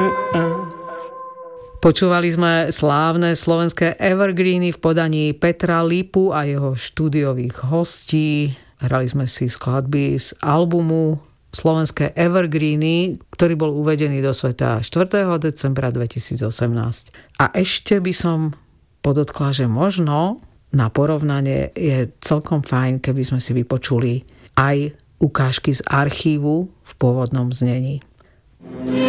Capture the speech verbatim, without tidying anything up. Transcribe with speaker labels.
Speaker 1: Počúvali sme slávne slovenské evergreeny v podaní Petra Lipu a jeho štúdiových hostí. Hrali sme si skladby z albumu Slovenské evergreeny, ktorý bol uvedený do sveta štvrtého decembra dvetisícosemnásť. A ešte by som podotkla, že možno na porovnanie je celkom fajn, keby sme si vypočuli aj ukážky z archívu v pôvodnom znení.